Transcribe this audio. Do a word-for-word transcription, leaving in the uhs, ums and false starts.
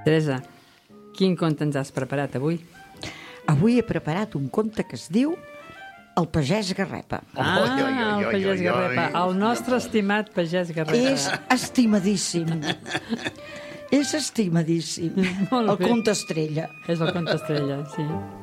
Teresa, quin conte ens has preparat avui? Avui he preparat un conte que es diu El pagès Garrepa. Ah, Oi, oi, oi, el oi, pagès oi, Garrepa, oi. el nostre estimat pagès Garrepa. És estimadíssim. És estimadíssim. Molt El bé. conte estrella. És el conte estrella, sí.